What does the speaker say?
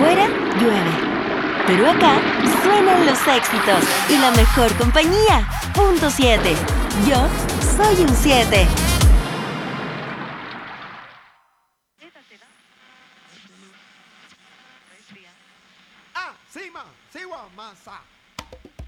Afuera llueve, pero acá suenan los éxitos y la mejor compañía. Punto 7. Yo soy un 7. Ah, Sima, Siwa, Masa.